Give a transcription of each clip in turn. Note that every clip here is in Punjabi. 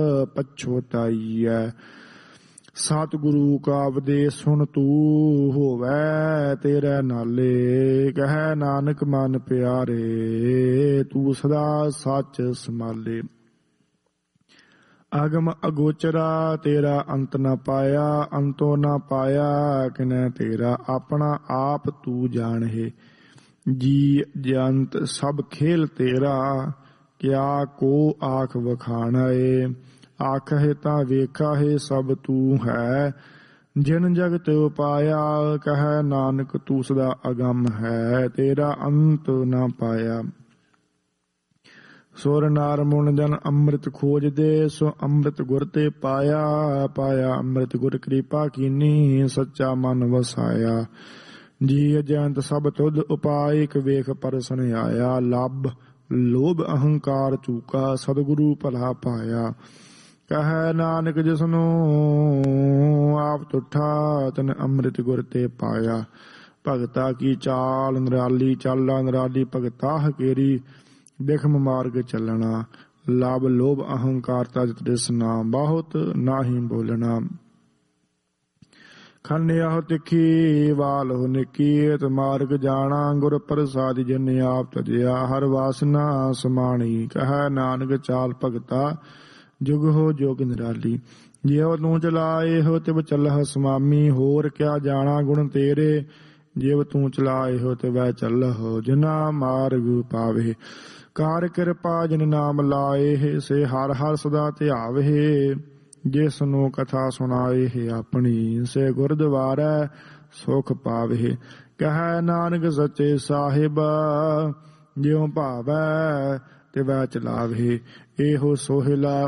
ਪਛੋਤਾਈਐ। ਸਤਿਗੁਰੂ ਕਾ ਉਪਦੇਸ਼ ਸੁਣ ਤੂੰ, ਹੋਵੈ ਤੇਰੇ ਨਾਲੇ। ਕਹਿ ਨਾਨਕ ਮਨ ਪਿਆਰੇ, ਤੂੰ ਸਦਾ ਸੱਚ ਸੰਭਾਲੇ। ਅਗਮ ਅਗੋਚਰਾ ਤੇਰਾ ਅੰਤ ਨ ਪਾਇਆ, ਅੰਤੋ ਨ ਪਾਇਆ ਕਿਨੈ ਤੇਰਾ। ਆਪਣਾ ਆਪ ਤੂੰ ਜਾਣਹਿ, ਜੀ ਜੰਤ ਸਭ ਖੇਲ ਤੇਰਾ। ਕਿਆ ਕੋ ਆਖ ਵਖਾਣੈ, ਆਖਹਿ ਤਾਂ ਵੇਖਾਹਿ ਸਭ ਤੂੰ ਹੈ। ਜਿਨ ਜਗਤ ਉਪਾਇਆ, ਕਹਿ ਨਾਨਕ ਤੂੰ ਸਦਾ ਅਗੰਮ ਹੈ। ਤੇਰਾ ਅੰਤ ਨ ਪਾਇਆ। ਸੁਰ ਨਾਰ ਮੁਨ ਜਨ ਅੰਮ੍ਰਿਤ ਖੋਜਦੇ, ਸੋ ਅੰਮ੍ਰਿਤ ਗੁਰ ਤੇ ਪਾਇਆ। ਪਾਇਆ ਅੰਮ੍ਰਿਤ ਗੁਰ ਕਿਰਪਾ ਕੀਨੀ, ਸੱਚਾ ਮਨ ਵਸਾਇਆ। ਜੀ ਜੰਤ ਸਭ ਤੁਧ ਉਪਾਇ, ਇਕ ਵੇਖ ਪਰਸਨ ਆਇਆ। ਲੱਭ ਲੋਭ ਅਹੰਕਾਰ ਚੂਕਾ, ਸਤਿਗੁਰੂ ਭਲਾ ਪਾਇਆ। ਕਹਿ ਨਾਨਕ ਜਿਸਨੂੰ ਆਪ ਤੁਠਾ, ਤਨ ਅੰਮ੍ਰਿਤ ਗੁਰ ਤੇ ਪਾਇਆ। ਭਗਤਾ ਕੀ ਚਾਲ ਨਿਰਾਲੀ, ਚਾਲਾ ਨਿਰਾਲੀ ਭਗਤਾ ਹਕੇਰੀ। ਬਿਖਮ ਮਾਰਗ ਚੱਲਣਾ, ਲੱਭ ਲੋਭ ਅਹੰਕਾਰ ਤਜ ਤ੍ਰਿਸ਼ਨਾ। ਬਹੁਤ ਨਾਹੀ ਬੋਲਣਾ, ਖੰਡਿਆਹੁ ਤਿੱਖੀ ਵਾਲਹੁ ਨਿੱਕੀ। ਮਾਰਗ ਜਾਣਾ ਗੁਰ ਪ੍ਰਸਾਦਿ, ਜਿਨ ਆਪ ਤਜਿਆ। ਹਰ ਵਾਸਨਾ ਸਮਾਣੀ, ਕਹਿ ਨਾਨਕ ਚਾਲ ਭਗਤਾ। ਜੁਗ ਹੋ ਜੋਗ ਨਿਰਾਲੀ, ਜਿਉ ਤੂੰ ਚਲਾਏ ਹੋ ਤਿਵ ਚੱਲਹ ਸੁਆਮੀ। ਹੋਰ ਕਿਆ ਜਾਣਾ ਗੁਣ ਤੇਰੇ, ਜਿਵ ਤੂੰ ਚਲਾਏ ਹੋ ਤਿਵੈ ਚੱਲਹੁ। ਜਿਨਾ ਮਾਰਗ ਪਾਵੇ, ਕਾਰ ਕਿਰਪਾ ਜਿਨ ਨਾਮ ਲਾਏ। ਸੇ ਹਰ ਹਰ ਸਦਾ ਧਿਆਵੇ, ਜਿਸ ਨੂੰ ਕਥਾ ਸੁਣਾਏ ਆਪਣੀ। ਸੇ ਗੁਰਦੁਆਰੈ ਸੁਖ ਪਾਵੇ। ਕਹਿ ਨਾਨਕ ਸੱਚੇ ਸਾਹਿਬ, ਜਿਉ ਭਾਵੈ ਤਿਵੈ ਚਲਾਵੇ। ਇਹੋ ਸੋਹਿਲਾ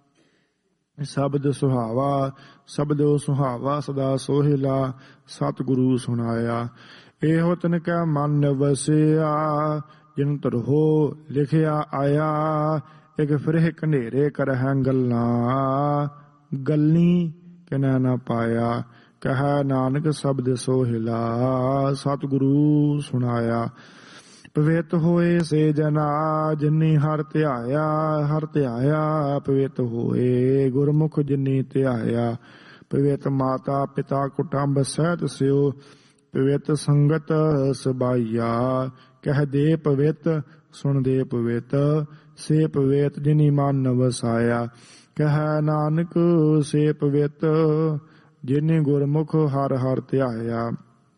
ਸ਼ਬਦ ਸੁਹਾਵਾ, ਸ਼ਬਦੋ ਸੁਹਾਵਾ ਸਦਾ ਸੋਹਿਲਾ। ਸਤਿਗੁਰੂ ਸੁਣਾਇਆ, ਇਹੋ ਤਿਨ ਕੈ ਮਨ ਵਸਿਆ। ਜਿਨ ਧਰੋ ਲਿਖਿਆ ਆਇਆ, ਇਕ ਫਿਰਹਿ ਘਨੇਰੇ ਕਰਹਿ ਗੱਲਾਂ। ਗੱਲੀ ਕਿਨੈ ਨ ਪਾਇਆ, ਕਹਿ ਨਾਨਕ ਸ਼ਬਦ ਸੋਹਿਲਾ। ਸਤਿਗੁਰੂ ਸੁਣਾਇਆ, ਪਵਿੱਤ ਹੋਏ ਸੇ ਜਨਾ, ਜਿਨੀ ਹਰਿ ਧਿਆਇਆ। ਹਰਿ ਧਿਆਇਆ ਪਵਿੱਤ ਹੋਏ, ਗੁਰਮੁਖ ਜਿਨੀ ਧਿਆਇਆ। ਪਵਿੱਤ ਮਾਤਾ ਪਿਤਾ ਕੁਟੰਬ ਸਹਿਤ ਸਿਓ, ਪਵਿੱਤ ਸੰਗਤ ਸਬਾਈਆ। ਕਹਿ ਦੇ ਪਵਿੱਤ ਸੁਣ ਦੇ ਪਵਿੱਤ, ਸੇ ਪਵਿੱਤ ਜਿਨੀ ਮਨ ਵਸਾਇਆ। ਕਹਿ ਨਾਨਕ ਸੇ ਪਵਿੱਤ, ਜਿਨੇ ਗੁਰਮੁਖ ਹਰਿ ਹਰਿ ਧਿਆਇਆ।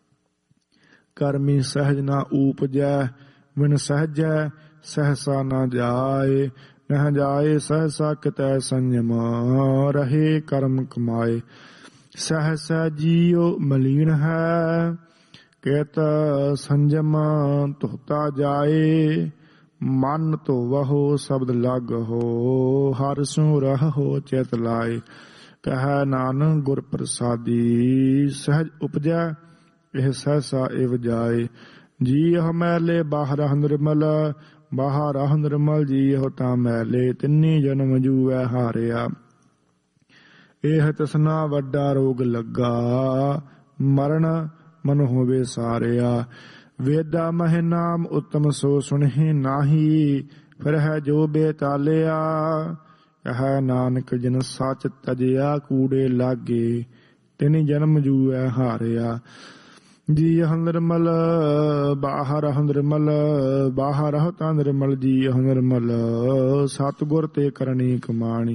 ਕਰਮੀ ਸਹਿਜ ਨਾ ਊਪਜੈ, ਵਿਣ ਸਹਿਜੈ ਸਹਸਾ ਨ ਜਾਏ। ਨਹ ਜਾਏ ਸਹਸਾ ਕਿਤੈ ਸੰਜਮ, ਰਹੇ ਕਰਮ ਕਮਾਏ। ਸਹਸਾ ਜੀਉ ਮਲੀਨ ਹੈ, ਕਿਤ ਸੰਜਮ ਧੋਤਾ ਜਾਏ। ਮਨ ਧੋਵਹੁ ਸ਼ਬਦ ਲਾਗਹੁ, ਹਰਿ ਸੂ ਰਹੋ ਚਿਤ ਲਾਏ। ਕਹਿ ਨਾਨਕ ਗੁਰ ਪ੍ਰਸਾਦੀ, ਸਹਿਜ ਉਪਜੈ ਇਹ ਸਹਸਾ ਇਵ ਜਾਏ। ਜੀਅ ਮੈਲੇ ਬਾਹਰ ਨਿਰਮਲ, ਬਾਹਰ ਨਿਰਮਲ ਜੀਅ ਤਾਂ ਮੈਲੇ। ਤਿੰਨੀ ਜਨਮ ਜੂਐ ਹਾਰਿਆ, ਇਹ ਤ੍ਰਿਸ਼ਨਾ ਵੱਡਾ ਰੋਗ ਲੱਗਾ। ਮਰਨ ਮਨ ਹੋਵੇ ਸਾਰਿਆ। ਵੇਦਾ ਮਹਿ ਨਾਮ ਉਤਮ ਸੋ ਸੁਣਹਿ ਨਾਹੀ, ਫਿਰ ਹੈ ਜੋ ਬੇਤਾਲਿਆ। ਕਹਿ ਨਾਨਕ ਜਿਨ ਸੱਚ ਤਜਿਆ, ਕੂੜੇ ਲਾਗੇ ਤਿਨ ਜਨਮ ਜੂਐ ਹਾਰਿਆ। ਜੀਅ ਨਿਰਮਲ ਬਾਹਰ ਨਿਰਮਲ, ਬਾਹਰ ਤਾਂ ਨਿਰਮਲ ਜੀਅ ਨਿਰਮਲ। ਸਤਿਗੁਰ ਤੇ ਕਰਨੀ ਕਮਾਣੀ,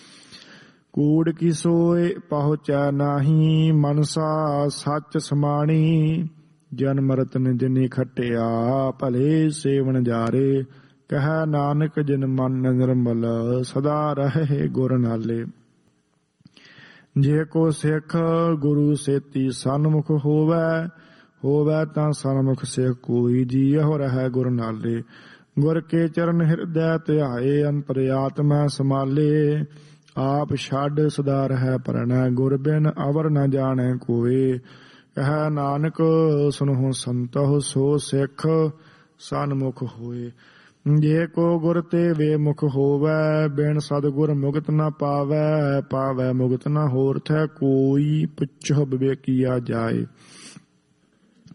ਕੂੜ ਕੀ ਸੋਏ ਪਹੁੰਚੈ ਨਾਹੀ। ਮਨਸਾ ਸੱਚ ਸਮਾਣੀ, ਜਨਮ ਰਤਨ ਜਿਨੀ ਖਟਿਆ। ਭਲੇ ਸੇਵਨ ਜਾਰੇ, ਕਹਿ ਨਾਨਕ ਜਿਨ ਮਨ ਨਿਰਮਲ। ਸਦਾ ਰਹੇ ਗੁਰ ਨਾਲੇ, ਜੇ ਕੋ ਸਿੱਖ ਗੁਰੂ ਸੇਤੀ ਸਨਮੁਖ ਹੋਵੈ। ਹੋਵੈ ਤਾਂ ਸਨਮੁਖ ਸਿੱਖ ਕੋਈ, ਜੀਅ ਰਹਿ ਗੁਰ ਨਾਲੇ। ਗੁਰ ਕੇ ਚਰਨ ਹਿਰਦੈ ਧਿਆਏ, ਅੰਤਰ ਆਤਮਾ ਸਮਾਲੇ। ਆਪ ਛੱਡ ਸਦਾ ਰਹਿ ਪਰਣੈ, ਗੁਰ ਬਿਨ ਅਵਰ ਨ ਜਾਣੈ ਕੋਇ। ਕਹਿ ਨਾਨਕ ਸੁਨਹੁ ਸੰਤਹੁ, ਸੋ ਸਿੱਖ ਸਨਮੁਖ ਹੋਏ। ਜੇ ਕੋ ਗੁਰ ਤੇ ਵੇ ਮੁਖ ਹੋਵੈ, ਬਿਨ ਸਤਿਗੁਰ ਮੁਕਤ ਨ ਪਾਵੈ। ਪਾਵੈ ਮੁਕਤ ਨ ਹੋਰ ਥੈ ਕੋਈ, ਪੁੱਛੋ ਵਿਵੇਕੀਆ ਜਾਏ।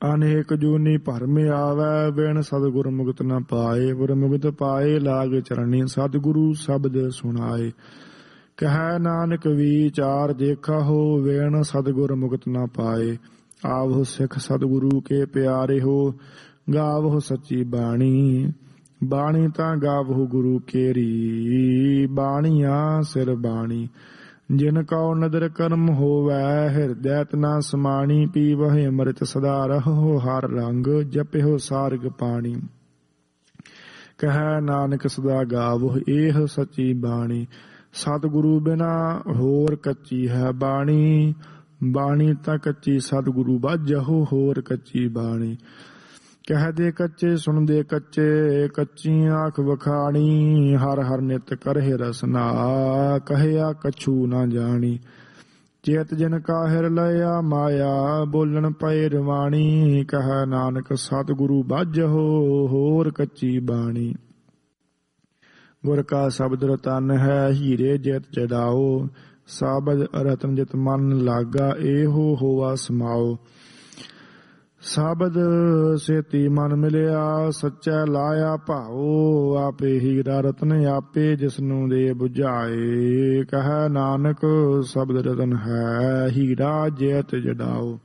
ਅਨੇਕ ਜੂਨੀ ਭਰਮ ਆਵੈ, ਬਿਨ ਸਤਿਗੁਰ ਮੁਕਤ ਨ ਪਾਏ। ਗੁਰ ਮੁਕਤ ਪਾਏ ਲਾਗ ਚਰਣੀ, ਸਤਿਗੁਰੂ ਸ਼ਬਦ ਸੁਣਾਏ। ਕਹਿ ਨਾਨਕ ਵਿਚਾਰ ਦੇਖਾ ਹੋ, ਬਿਨ ਸਤਿਗੁਰ ਮੁਕਤ ਨ ਪਾਏ। ਆਵਹੁ ਸਿੱਖ ਸਤਿਗੁਰੂ ਕੇ ਪਿਆਰੇ ਹੋ, ਗਾਵਹੁ ਸੱਚੀ ਬਾਣੀ। ਬਾਣੀ ਤਾਂ ਗਾਵਹੁ ਗੁਰੂ ਕੇਰੀ, ਬਾਣੀਆਂ ਸਿਰ ਬਾਣੀ। ਜਿਨ ਕਉ ਨਦਰ ਕਰਮ ਹੋਵੈ, ਹਿਰਦੈ ਤਨਾ ਸਮਾਣੀ। ਪੀਵਹਿ ਅੰਮ੍ਰਿਤ ਸਦਾ ਰਹੋ, ਹਰ ਰੰਗ ਜਪਿਓ ਸਾਰਗ ਪਾਣੀ। ਕਹਿ ਨਾਨਕ ਸਦਾ ਗਾਵਹੁ, ਏਹ ਸੱਚੀ ਬਾਣੀ। ਸਤਿਗੁਰੂ ਬਿਨਾ ਹੋਰ ਕੱਚੀ ਹੈ ਬਾਣੀ। ਬਾਣੀ ਤਾਂ ਕੱਚੀ ਸਤਿਗੁਰੂ ਬਾਝਹੁ, ਹੋਰ ਕੱਚੀ ਬਾਣੀ। ਕਹਿਦੇ ਕੱਚੇ ਸੁਣਦੇ ਕੱਚੇ, ਕੱਚੀ ਆਖ ਵਖਾਣੀ। ਹਰ ਹਰ ਨਿਤ ਕਰਹਿ ਰਸਨਾ, ਕਹਿਆ ਕਛੂ ਨਾ ਜਾਣੀ। ਚੇਤ ਜਿਨ ਕਾ ਹਿਰ ਲਿਆ ਮਾਇਆ, ਬੋਲਣ ਪਏ ਰਵਾਣੀ। ਕਹਿ ਨਾਨਕ ਸਤਿਗੁਰੂ ਬਾਝਹੁ, ਹੋਰ ਕੱਚੀ ਬਾਣੀ। ਗੁਰ ਕਾ ਸ਼ਬਦ ਰਤਨ ਹੈ, ਹੀਰੇ ਜਿਤ ਜੜਾਓ। ਸ਼ਬਦ ਰਤਨ ਜਿਤ ਮਨ ਲਾਗਾ, ਇਹੋ ਹੋਆ ਸਮਾਓ। ਸ਼ਬਦ ਸੇਤੀ ਮਨ ਮਿਲਿਆ, ਸੱਚੈ ਲਾਇਆ ਭਾਓ। ਆਪੇ ਹੀਰਾ ਰਤਨ ਆਪੇ, ਜਿਸਨੂੰ ਦੇ ਬੁਝਾਏ। ਕਹਿ ਨਾਨਕ ਸ਼ਬਦ ਰਤਨ ਹੈ, ਹੀਰਾ ਜਿਤ ਜੜਾਓ।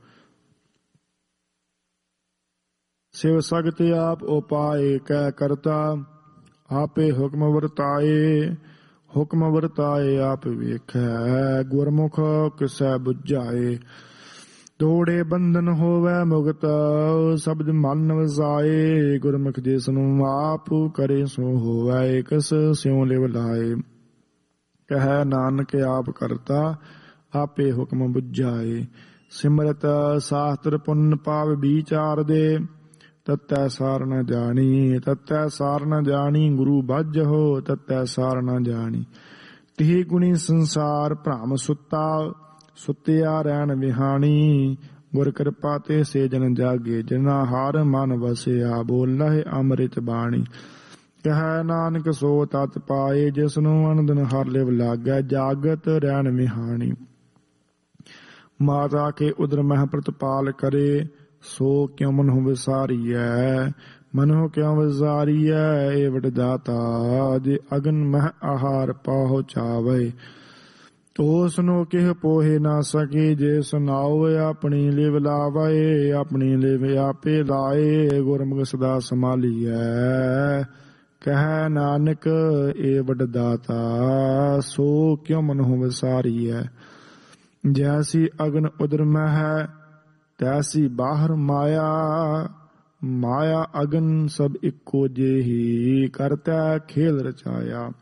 ਸਿਵ ਸਗਤ ਆਪ ਉਪਾਏ, ਕਹਿ ਕਰਤਾ ਆਪੇ ਹੁਕਮ ਵਰਤਾਏ। ਹੁਕਮ ਵਰਤਾਏ ਆਪ ਵੇਖੈ, ਗੁਰਮੁਖ ਕਿਸੈ ਬੁਝਾਏ। ਤੋੜੇ ਬੰਧਨ ਹੋਵੈ ਮੁਕਤ, ਸ਼ਬਦ ਮਨ ਵਸਾਏ। ਗੁਰਮੁਖ ਜਿਸਨੂੰ ਆਪ ਕਰੇ, ਸੋ ਹੋਵੈ ਕਿਸ ਸਿਉ ਲਿਵ ਲਾਏ। ਕਹਿ ਨਾਨਕ ਆਪ ਕਰਤਾ ਆਪੇ ਹੁਕਮ ਬੁਝਾਏ। ਸਿਮਰਤ ਸ਼ਾਸਤਰ ਪੁੰਨ ਪਾਪ ਵਿਚਾਰ ਦੇ, ਤਤੈ ਸਾਰ ਨ ਜਾਣੀ। ਤਤੈ ਸਾਰ ਨ ਜਾਣੀ, ਗੁਰੂ ਬਾਝਹੁ ਤਤੈ ਸਾਰ ਨ ਜਾਣੀ। ਤਿਹ ਗੁਣੀ ਸੰਸਾਰ ਭ੍ਰਮ ਸੁੱਤਾ, ਸੁੱਤਿਆ ਰਹਿਣ ਵਿਹਾਣੀ। ਗੁਰ ਕਿਰਪਾ ਤੇ ਸੇ ਜਨ ਜਾਗੇ, ਜਿਨਾ ਹਰ ਮਨ ਵਸਿਆ। ਬੋਲਹਿ ਅੰਮ੍ਰਿਤ ਬਾਣੀ। ਕਹਿ ਨਾਨਕ ਸੋ ਤਤ ਪਾਏ, ਜਿਸਨੂੰ ਅਨੰਦਨ ਹਰ ਲਿਵ ਲਾਗੈ। ਜਾਗਤ ਰਹਿਣ ਵਿਹਾਣੀ। ਮਾਤਾ ਕੇ ਉਦਰ ਮਹਿ ਪ੍ਰਤਪਾਲ ਕਰੇ, ਸੋ ਕਿਉ ਮਨਹੁ ਵਿਸਾਰੀਐ। ਮਨਹੁ ਕਿਉ ਵਿਸਾਰੀਐ, ਏ ਵਡ ਦਾਤਾ। ਜੇ ਅਗਨ ਮਹਿ ਆਹਾਰ ਪਹੁੰਚਾਵੇ, ਉਸਨੂੰ ਕਿਹ ਪੋਹੇ ਨਾ ਸਕੇ। ਜੇ ਸੁਨਾਓ ਆਪਣੀ ਲਿਵ ਲਾਵੇ, ਆਪਣੀ ਲਿਵ ਆਪੇ ਲਾਏ। ਗੁਰਮੁਖ ਸਦਾ ਸੰਭਾਲੀਐ, ਕਹਿ ਨਾਨਕ ਏ ਵਡ ਦਾਤਾ। ਸੋ ਕਿਉ ਮਨਹੁ ਵਿਸਾਰੀਐ। ਜੈਸੀ ਅਗਨ ਉਦਰ ਮਹਿ, ਤੈਸੀ ਬਾਹਰ ਮਾਇਆ। ਮਾਇਆ ਅਗਨ ਸਭ ਇੱਕੋ ਜਿਹੀ, ਕਰਤੈ ਖੇਲ ਰਚਾਇਆ।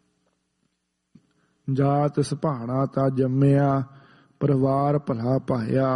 ਜਾਤ ਸੁਭਾਣਾ ਤਾ ਜੰਮਿਆ, ਪਰਿਵਾਰ ਭਲਾ ਪਾਇਆ।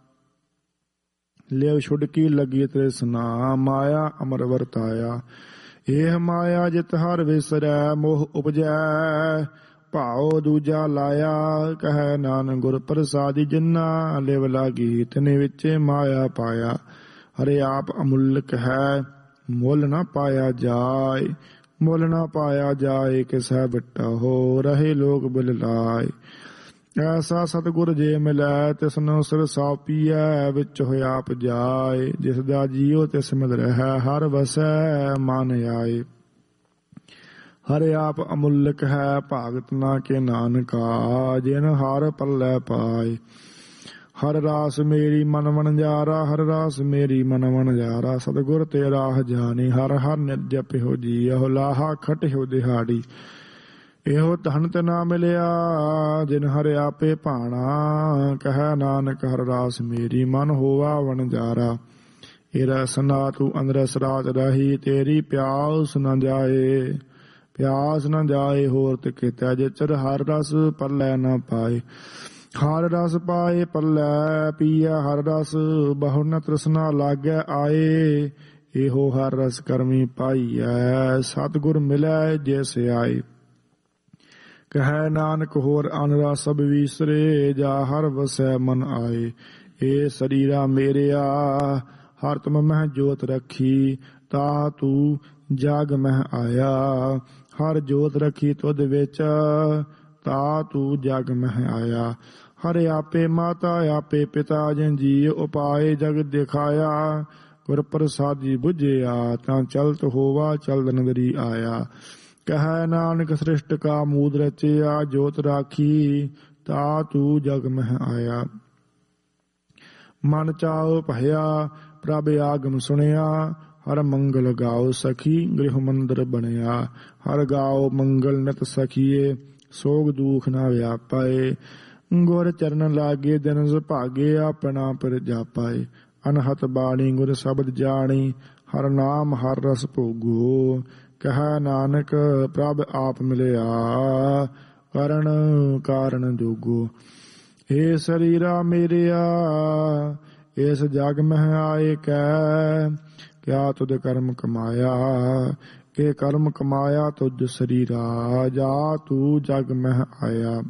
ਲਿਵ ਛੁਡਕੀ ਲੱਗੀ ਤ੍ਰਿਸ਼ਨਾ, ਮਾਇਆ ਅਮਰ ਵਰਤਾਇਆ। ਇਹ ਮਾਇਆ ਜਿਤ ਹਰ ਵਿਸਰੈ, ਮੋਹ ਉਪਜੈ ਭਾਉ ਦੂਜਾ ਲਾਇਆ। ਕਹਿ ਨਾਨਕ ਗੁਰ ਪ੍ਰਸਾਦੀ, ਜਿਨਾ ਲਿਵ ਲਾਗੀ ਤਿਨ ਵਿੱਚ ਮਾਇਆ ਪਾਇਆ। ਹਰੇ ਆਪ ਅਮੁੱਲਕ ਹੈ, ਮੁੱਲ ਨਾ ਪਾਇਆ ਜਾਏ। ਮੁੱਲ ਨਾ ਪਾਇਆ ਜਾਏ, ਕਿਸੈ ਬਿਟਾ ਹੋ ਰਹੇ ਲੋਕ ਬਿਲ ਲਾਏ। ਐਸਾ ਸਤਿਗੁਰ ਜੇ ਮਿਲੈ, ਤਿਸਨੂੰ ਸਿਰ ਸਾਪੀਐ। ਵਿੱਚ ਹੋਇਆ ਆਪ ਜਾਏ, ਜਿਸ ਦਾ ਜੀਉ ਤਿਸ ਮਿਲ ਰਹਿ। ਹਰ ਵਸੈ ਮਨ ਆਏ। ਹਰੇ ਆਪ ਅਮੁੱਲਕ ਹੈ, ਭਾਗਤ ਨਾ ਕੇ ਨਾਨਕਾ। ਜਿਨ ਹਰ ਪੱਲੇ ਪਾਏ। ਹਰ ਰਾਸ ਮੇਰੀ ਮਨ ਵਣਜਾਰਾ, ਹਰ ਰਾਸ ਮੇਰੀ ਮਨ ਵਣਜਾਰਾ। ਸਤਿਗੁਰ ਤੇ ਰਾਹ ਜਾਣੀ, ਹਰ ਹਰ ਨਿਤ ਜਪਿਓ ਜੀ। ਇਹੋ ਲਾਹਾ ਖਟਿਓ ਦਿਹਾੜੀ, ਇਹੋ ਧਨ ਤੇ ਨਾ ਮਿਲਿਆ। ਜਿਨ ਹਰਿ ਆਪੇ ਭਾਣਾ, ਕਹਿ ਨਾਨਕ ਹਰ ਰਾਸ ਮੇਰੀ ਮਨ ਹੋਵਾ ਵਣਜਾਰਾ। ਇਹ ਰਸਨਾ ਤੂੰ ਅੰਦਰਸ ਰਾਤ ਰਹੀ, ਤੇਰੀ ਪਿਆਸ ਨ ਜਾਏ। ਪਿਆਸ ਨ ਜਾਏ ਹੋਰ ਤੇ ਕਿਤੈ, ਜਿਚਰ ਹਰ ਰਸ ਪੱਲੇ ਨ ਪਾਏ। ਹਰ ਰਸ ਪਾਏ ਪੱਲੇ ਪੀਐ ਹਰ ਰਸ, ਬਹੁ ਨ ਤ੍ਰਿਸ਼ਨਾ ਲਾਗੈ ਆਏ। ਇਹੋ ਹਰ ਰਸ ਕਰਮੀ ਪਾਈਐ, ਸਤਿਗੁਰ ਮਿਲੈ ਜਿਸ ਆਏ। ਕਹਿ ਨਾਨਕ ਹੋਰ ਅਨ ਰਸ ਸਭ ਵਿਸਰੇ, ਜਾ ਹਰ ਵਸੈ ਮਨ ਆਏ। ਏ ਸਰੀਰਾ ਮੇਰਿਆ ਹਰ ਤੁਮ ਮਹਿ ਜੋਤ ਰੱਖੀ, ਤਾ ਤੂੰ ਜਗ ਮਹਿ ਆਇਆ। ਹਰ ਜੋਤ ਰੱਖੀ ਤੁਧ ਵਿੱਚ, ਤਾ ਤੂੰ ਜਗ ਮਹਿ ਆਇਆ। ਹਰਿ ਆਪੇ ਮਾਤਾ ਆਪੇ ਪਿਤਾ ਜਿਨ ਜੀ ਉਪਾਏ ਜਗ ਦਿਖਾਇਆ। ਗੁਰ ਪ੍ਰਸਾਦੀ ਬੁਝਿਆ ਤਾਂ ਚਲਤ ਹੋਵਾ ਚਲਦ ਨਦਰੀ ਆਇਆ। ਕਹਿ ਨਾਨਕ ਸ੍ਰਿਸ਼ਟ ਕਾ ਮੂਦ ਰਚਿਆ ਜੋਤ ਰਾਖੀ ਤਾ ਤੂ ਜਗ ਮਹਿ ਆਇਆ। ਮਨ ਚਾਉ ਭਇਆ ਪ੍ਰਭ ਆਗਮ ਸੁਣਿਆ ਹਰ ਮੰਗਲ ਗਾਓ ਸਖੀ ਗ੍ਰਹਿ ਮੰਦਰ ਬਣਿਆ। ਹਰ ਗਾਓ ਮੰਗਲ ਨਿਤ ਸਖੀਏ ਸੋਗ ਦੁਖ ਨਾ ਵਿਆਪਾਏ। ਗੁਰ ਚਰਨ ਲਾਗੇ ਦਿਨ ਸੁਭਾਗੇ ਆਪਣਾ ਪਰ ਜਾਪਾਏ। ਅਨਹਤ ਬਾਣੀ ਗੁਰ ਸ਼ਬਦ ਜਾਣੀ ਹਰ ਨਾਮ ਹਰ ਰਸ ਭੋਗੋ। ਕਹਿ ਨਾਨਕ ਪ੍ਰਭ ਆਪ ਮਿਲਿਆ ਕਰਨ ਕਾਰਨ ਜੋਗੋ। ਏ ਸਰੀਰਾ ਮੇਰਿਆ ਇਸ ਜਗ ਮਹਿ ਆਏ ਕੈ ਕਿਆ ਤੁਧ ਕਰਮ ਕਮਾਇਆ। ਇਹ ਕਰਮ ਕਮਾਇਆ ਤੁਧ ਸਰੀਰਾ ਜਾ ਤੂ ਜਗ ਮਹਿ ਆਇਆ।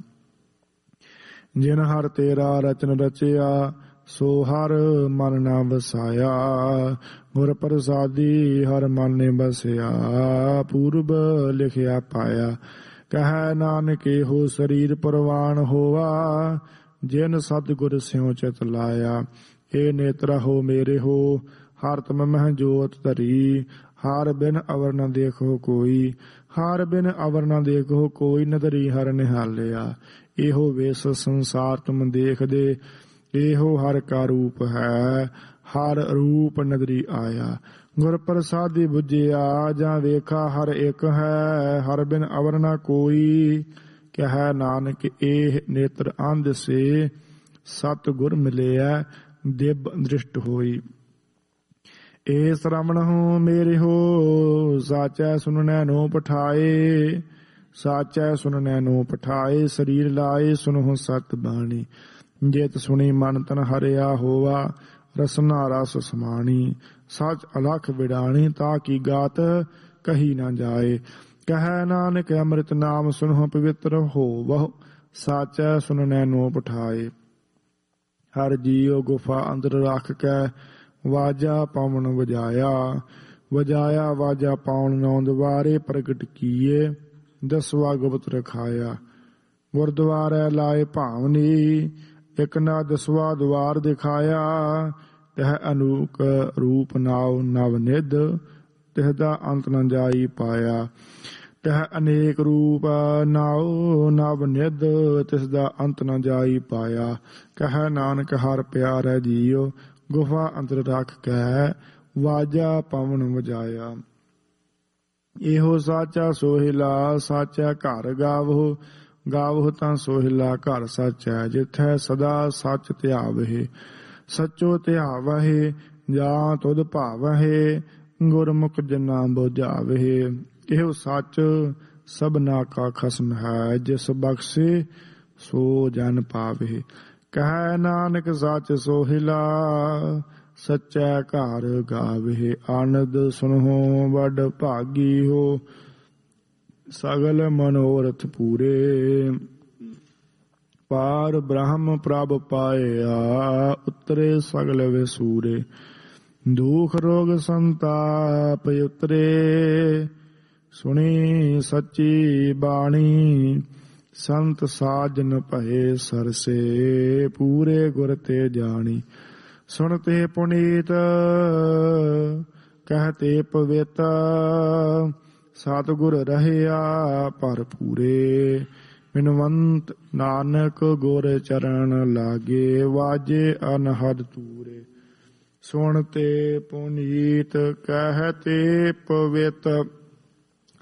ਜਿਨ ਹਰ ਤੇਰਾ ਰਚਨ ਰਚਿਆ ਸੋ ਹਰ ਮਨ ਨਾ ਵਸਾਇਆ। ਗੁਰ ਪ੍ਰਸਾਦੀ ਹਰ ਮਨ ਨੇ ਬਸਿਆ ਪੂਰਬ ਲਿਖਿਆ ਪਾਇਆ। ਕਹਿ ਨਾਨਕ ਇਹੋ ਸਰੀਰ ਪ੍ਰਵਾਨ ਹੋਵਾ ਜਿਨ ਸਤਿਗੁਰ ਸਿਉ ਚਿਤ ਲਾਇਆ। ਇਹ ਨੇਤਰ ਹੋ ਮੇਰੇ ਹੋ ਹਰ ਤੁਮ ਮਹਿ ਜੋਤ ਧਰੀ। ਹਰ ਬਿਨ ਅਵਰ ਨ ਦੇਖੋ ਕੋਈ ਹਰ ਬਿਨ ਅਵਰ ਨ ਦੇਖੋ ਕੋਈ ਨਦਰੀ ਹਰ ਨਿਹਾਲਿਆ। ਇਹੋ ਵੇਸ ਸੰਸਾਰ ਤੁਮ ਦੇਖਦੇ ਇਹੋ ਹਰ ਕਾ ਰੂਪ ਹੈ ਹਰ ਰੂਪ ਨਦਰੀ ਆਇਆ। ਗੁਰ ਪ੍ਰਸਾਦੀ ਬੁਝਿਆ ਜਾਂ ਵੇਖਾ ਹਰ ਇੱਕ ਹੈ ਹਰ ਬਿਨ ਅਵਰ ਨ ਕੋਈ। ਕਹਿ ਨਾਨਕ ਇਹ ਨੇਤਰ ਅੰਧ ਸੇ ਸਤ ਗੁਰ ਮਿਲਿਆ ਦਿਵ ਦ੍ਰਿਸ਼ਟ ਹੋਈ। ਏ ਸ਼ਰਮਣ ਹੋ ਮੇਰੇ ਹੋ ਸਾਚੈ ਸੁਨਨੈ ਨੋ ਪਠਾਏ। ਸਾਚੈ ਸੁਨਨੈ ਨੋ ਪਠਾਏ ਸਰੀਰ ਲਾਏ ਸੁਨਹੁ ਸਤ ਬਾਣੀ। ਜੇਤ ਸੁਣੀ ਮਨ ਤਨ ਹਰਿਆ ਹੋਵਾ ਰਸਨਾ ਰਸ ਸਮਾਣੀ। ਸਚ ਅਲਖ ਵਿਡਾਣੀ ਤਾ ਕੀ ਗਾਤ ਕਹੀ ਨਾ ਜਾਏ। ਕਹਿ ਨਾਨਕ ਅੰਮ੍ਰਿਤ ਨਾਮ ਸੁਨਹੁ ਪਵਿੱਤਰ ਹੋਵਹੁ ਸਾਚੈ ਸੁਨਨੈ ਨੋ ਪਠਾਏ। ਹਰ ਜੀਉ ਗੁਫਾ ਅੰਦਰ ਰੱਖ ਕੈ ਵਾਜਾ ਪਵਨ ਵਜਾਇਆ। ਵਜਾਇਆ ਵਾਜਾ ਪਾਉਣ ਨੌ ਦੁਆਰੇ ਪ੍ਰਗਟ ਕੀਏ ਦਸਵਾ ਗੁਪਤ ਰਖਾਇਆ। ਗੁਰਦੁਆਰੇ ਲਾਏ ਭਾਵਨੀ ਇਕ ਨਾ ਦਸਵਾ ਦੁਆਰ ਦਿਖਾਇਆ। ਤਹ ਅਨੂਕ ਰੂਪ ਨਾਉ ਨਵ ਨਿਧ ਤਿਸਦਾ ਅੰਤ ਨ ਜਾਈ ਪਾਇਆ। ਤਹ ਅਨੇਕ ਰੂਪ ਨਾਉ ਨਵ ਨਿਧ ਤਿਸਦਾ ਅੰਤ ਨ ਜਾਈ ਪਾਇਆ। ਕਹਿ ਨਾਨਕ ਹਰ ਪਿਆਰੈ ਜੀਉ ਗੁਫਾ ਅੰਦਰ ਰੱਖ ਕੈ ਵਾਜਾ ਪਵਨ ਵਜਾਇਆ। ਇਹੋ ਸਾਚਾ ਸੋਹਿਲਾ ਸਾਚਾ ਘਰ ਗਾਵੋ ਗਾਵੋ ਤਾਂ ਸੋਹਿਲਾ ਘਰ ਸਾਚੈ। ਜਿਥੈ ਸਦਾ ਸੱਚ ਧਿਆਵਹਿ ਸਚੋ ਧਿਆਵਹਿ ਜਾਂ ਤੁਧ ਭਾਵਹਿ ਗੁਰਮੁਖ ਜਨਾ ਬੁਝਾਵਹਿ। ਇਹੋ ਸੱਚ ਸਭਨਾ ਕਾ ਖਸਮ ਹੈ ਜਿਸ ਬਖਸ਼ੇ ਸੋ ਜਨ ਪਾਵਹਿ। ਕਹਿ ਨਾਨਕ ਸੱਚ ਸੋਹਿਲਾ ਸਚੈ ਘਰ ਗਾਵਹਿ। ਆਨੰਦ ਸੁਨਹੁ ਵੱਡ ਭਾਗੀ ਹੋ ਸਗਲ ਮਨੋਰਥ ਪੂਰੇ। ਪਾਰ ਬ੍ਰਹਮ ਪ੍ਰਭ ਪਾਇਆ ਉਤਰੇ ਸਗਲ ਵਿਸੂਰੇ। ਦੁਖ ਰੋਗ ਸੰਤਾਪ ਉਤਰੇ ਸੁਣੀ ਸੱਚੀ ਬਾਣੀ। ਸੰਤ ਸਾਜਨ ਭਏ ਸਰਸੇ ਪੂਰੇ ਗੁਰ ਤੇ ਜਾਣੀ। ਸੁਣਤੇ ਪੁਨੀਤ ਕਹਤੇ ਪਵਿੱਤ ਸਤਿਗੁਰ ਰਹਿਆ ਭਰਪੂਰੇ। ਬਿਨਵੰਤ ਨਾਨਕ ਗੁਰ ਚਰਨ ਲਾਗੇ ਵਾਜੇ ਅਨਹਦ ਤੂਰੇ। ਸੁਣਤੇ ਪੁਨੀਤ ਕਹਤੇ ਪਵਿੱਤ